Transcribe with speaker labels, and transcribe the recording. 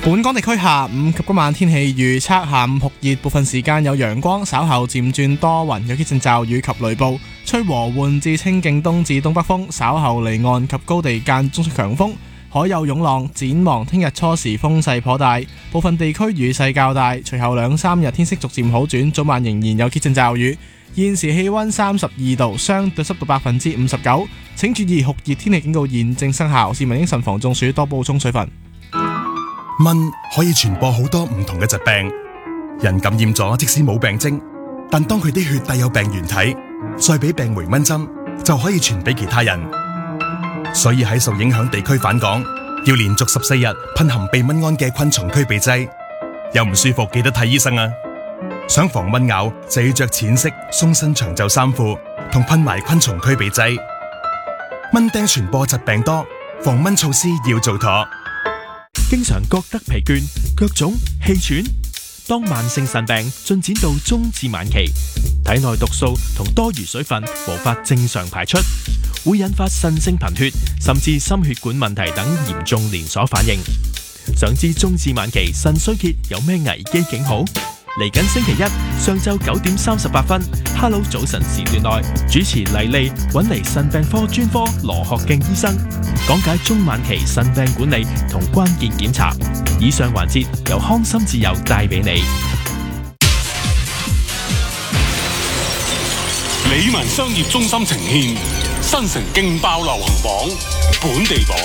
Speaker 1: 本港地區下午及今晚天氣預測：下午酷熱，部分時間有陽光，稍後漸轉多雲，有幾陣驟雨及雷暴，吹和緩至清勁東至東北風，稍後離岸及高地間中出強風，海有湧浪。展望聽日初時風勢頗大，部分地區雨勢較大，隨後2-3日天色逐漸好轉，早晚仍然有幾陣驟雨。現時氣溫32度，相對濕度59%，請注意酷熱天氣警告現正生效，市民應慎防中暑，多補充水分。
Speaker 2: 蚊可以傳播好多唔同嘅疾病，人感染咗即使冇病徵，但當佢啲血帶有病原體，再俾病媒蚊針，就可以傳俾其他人。所以喺受影響地區返港，要連續14日噴含避蚊胺嘅昆蟲驅避劑。有唔舒服記得睇醫生啊！想防蚊咬就要着淺色鬆身長袖衫褲，同噴埋昆蟲驅避劑。蚊叮傳播疾病多，防蚊措施要做妥。
Speaker 3: 經常覺得疲倦、腳腫、氣喘，當慢性腎病進展到中至晚期，體內毒素同多餘水分無法正常排出，會引發腎性貧血，甚至心血管問題等嚴重連鎖反應。想知中至晚期腎衰竭有咩危機警號？嚟緊星期一上晝9點38分 ，Hello 早晨時段內，主持黎利揾嚟腎病科專科羅學敬醫生講解中晚期腎病管理同關鍵檢查。以上環節由康心自由帶俾你。
Speaker 4: 理文商業中心呈獻新城勁爆流行榜本地榜。